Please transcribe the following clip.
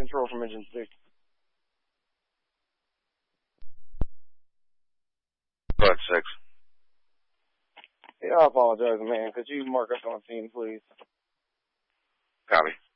control from engine 6. Bud 6. Yeah, I apologize, man. Could you mark us on scene, please? Copy.